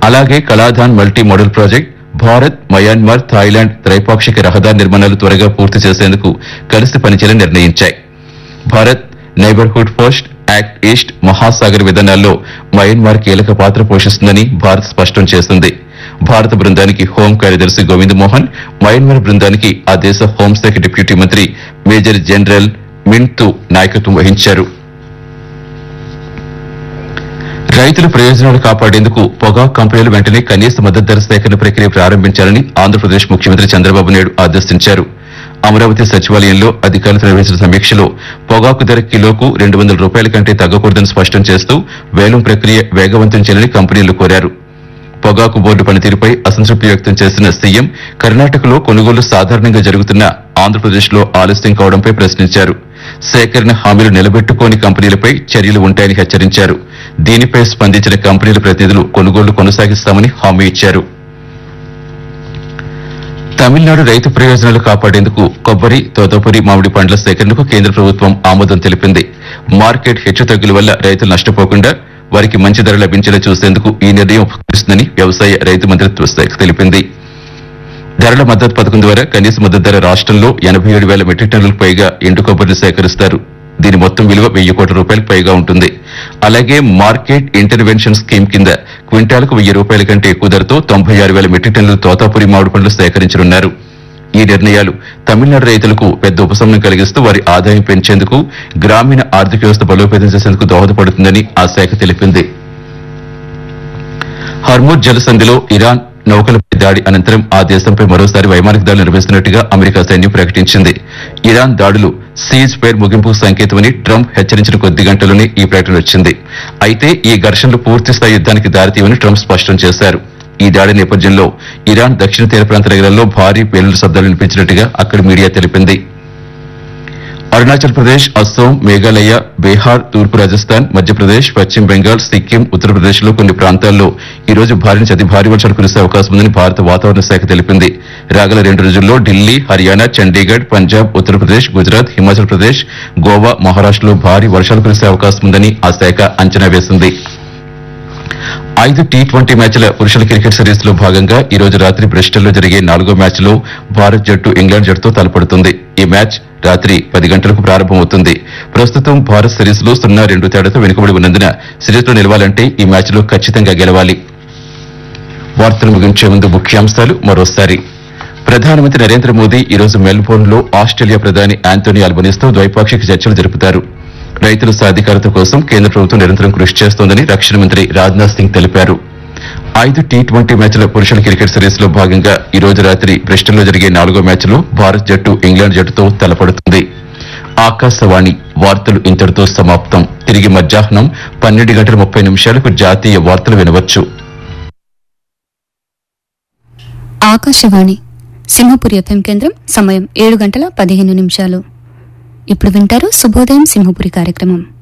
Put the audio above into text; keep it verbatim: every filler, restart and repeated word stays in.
అలాగే కలాధాన్ multi modal project, Bharat Myanmar Thailand త్రైపాక్షిక రహదారి నిర్మాణాలు త్వరగా పూర్తి చేసేందుకు కలిసి పనిచేయాలని నిర్ణయించాయి. Bharat neighbourhood first act east Mahasagar విధానాల్లో మయన్మార్ కీలక పాత్ర పోషిస్తుందని భారత్ స్పష్టం చేసింది. భారత బృందానికి హోం కార్యదర్శి గోవింద్ మోహన్, మయన్మార్ బృందానికి ఆ దేశ హోంశాఖ డిప్యూటీ మంత్రి మేజర్ జనరల్ మింటూ నాయకత్వం వహించారు. రైతుల ప్రయోజనాలు కాపాడేందుకు పొగాకు కంపెనీలు వెంటనే కనీస మద్దతు ధర సేకరణ ప్రక్రియ ప్రారంభించాలని ఆంధ్రప్రదేశ్ ముఖ్యమంత్రి చంద్రబాబు నాయుడు ఆదేశించారు. అమరావతి సచివాలయంలో అధికారులతో నిర్వహించిన సమీక్షలో పొగాకు ధర కిలోకు రెండు వందల రూపాయల కంటే తగ్గకూడదని స్పష్టం చేస్తూ వేలం ప్రక్రియ వేగవంతం చేయాలని కంపెనీలు కోరారు. పొగాకు బోర్డు పనితీరుపై అసంతృప్తి వ్యక్తం చేసిన సీఎం కర్ణాటకలో కొనుగోలు సాధారణంగా జరుగుతున్న ఆంధ్రప్రదేశ్లో ఆలస్యం కావడంపై ప్రశ్నించారు. సేకరణ హామీలు నిలబెట్టుకోని కంపెనీలపై చర్యలు ఉంటాయని హెచ్చరించారు. దీనిపై స్పందించిన కంపెనీల ప్రతినిధులు కొనుగోలు కొనసాగిస్తామని హామీ ఇచ్చారు. తమిళనాడు రైతు ప్రయోజనాలు కాపాడేందుకు కొబ్బరి, తోతాపురి, మామిడి పండ్ల సేకరణకు కేంద్ర ప్రభుత్వం ఆమోదం తెలిపింది. మార్కెట్ హెచ్చుతగ్గుల వల్ల రైతులు నష్టపోకుండా వారికి మంచి ధర లభించేలా చూసేందుకు ఈ నిర్ణయం ఉపకరిస్తుందని వ్యవసాయ రైతు మంత్రిత్వ శాఖ తెలిపింది. ధరల మద్దతు పథకం ద్వారా కనీస మద్దతు ధర రాష్టంలో ఎనబై ఏడు వేల మెట్రిక్ టన్నులకు పైగా ఎండు కొబ్బరిని సేకరిస్తారు. దీని మొత్తం విలువ వెయ్యి కోట్ల రూపాయలకు పైగా ఉంటుంది. అలాగే మార్కెట్ ఇంటర్వెన్షన్ స్కీమ్ కింద క్వింటాలకు వెయ్యి రూపాయల కంటే ఎక్కువ ధరతో తొంభై ఆరు వేల మెట్రిక్ టన్నుల తోతాపురి మామిడి పండ్లు సేకరించనున్నారు. ఈ నిర్ణయాలు తమిళనాడు రైతులకు పెద్ద ఉపశమనం కలిగిస్తూ వారి ఆదాయం పెంచేందుకు, గ్రామీణ ఆర్థిక వ్యవస్థ బలోపేతం చేసేందుకు దోహదపడుతుందని ఆ శాఖ తెలిపింది. హర్ముజ్ జలసంధిలో ఇరాన్ నౌకలపై దాడి అనంతరం ఆ దేశంపై మరోసారి వైమానిక దాడులు నిర్వహిస్తున్నట్టుగా అమెరికా సైన్యం ప్రకటించింది. ఇరాన్ దాడులు సీజ్ ఫైర్ ముగింపుకు సంకేతమని ట్రంప్ హెచ్చరించిన కొద్ది గంటల్లోనే ఈ ప్రకటన వచ్చింది. అయితే ఈ ఘర్షణలు పూర్తిస్థాయి యుద్ధానికి దారితీయమని ట్రంప్ స్పష్టం చేశారు. ఈ దాడి నేపథ్యంలో ఇరాన్ దక్షిణ తీర ప్రాంత నగరాల్లో భారీ పేలుడు శబ్దాలు వినిపించినట్టుగా అక్కడి మీడియా తెలిపింది. అరుణాచల్ ప్రదేశ్, అస్సోం, మేఘాలయ, బీహార్, తూర్పు రాజస్థాన్, మధ్యప్రదేశ్, పశ్చిమ బెంగాల్, సిక్కిం, ఉత్తరప్రదేశ్ లో కొన్ని ప్రాంతాల్లో ఈ రోజు భారీ నుంచి అతి భారీ వర్షాలు కురిసే అవకాశం ఉందని భారత వాతావరణ శాఖ తెలిపింది. రాగల రెండు రోజుల్లో ఢిల్లీ, హర్యానా, చండీగఢ్, పంజాబ్, ఉత్తరప్రదేశ్, గుజరాత్, హిమాచల్ ప్రదేశ్, గోవా, మహారాష్టలో భారీ వర్షాలు కురిసే అవకాశం ఉందని ఆ శాఖ అంచనా వేసింది. ఐదు టీ ట్వంటీ మ్యాచ్ల పురుషుల క్రికెట్ సిరీస్ లో భాగంగా ఈ రోజు రాత్రి బ్రిస్టల్ లో జరిగే నాలుగో మ్యాచ్ లో భారత్ జట్టు ఇంగ్లాండ్ జట్టుతో తలపడుతుంది. ఈ మ్యాచ్ రాత్రి పది గంటలకు ప్రారంభమవుతుంది. ప్రస్తుతం భారత్ సిరీస్ లో సున్నా రెండు తేడాతో వెనుకబడి ఉన్నందున సిరీస్ లో నిలవాలంటే ఈ మ్యాచ్ లో ఖచ్చితంగా గెలవాలి. వార్తలు ముగించే ముందు ముఖ్యాంశాలు మరోసారి. ప్రధానమంత్రి నరేంద్ర మోదీ ఈ రోజు మెల్బోర్న్ లో ఆస్ట్రేలియా ప్రధాని ఆంటోనీ అల్బనీస్తో ద్వైపాక్షిక చర్చలు జరుపుతారు. రైతుల సాధికారత కోసం కేంద్ర ప్రభుత్వం నిరంతరం కృషి చేస్తోందని రక్షణ మంత్రి రాజ్నాథ్ సింగ్ తెలిపారు. ఐదు టీ ట్వంటీ మ్యాచ్ల పురుషుల క్రికెట్ సిరీస్ లో భాగంగా ఈ రోజు రాత్రి బ్రిస్టల్ లో జరిగే నాలుగో మ్యాచ్ లో భారత్ జట్టు ఇంగ్లాండ్ జట్టుతో తలపడుతుంది. ఆకాశవాణి వార్తలు ఇంతటితో సమాప్తం. తిరిగి మధ్యాహ్నం పన్నెండు గంటల ముప్పై నిమిషాలకు జాతీయ వార్తలు వినవచ్చు. ఆకాశవాణి సింహపురి ఎఫ్ఎం కేంద్రం. సమయం ఏడు గంటల పదిహేను నిమిషాలు. ఇప్పుడు వింటారు శుభోదయం సింహపురి కార్యక్రమం.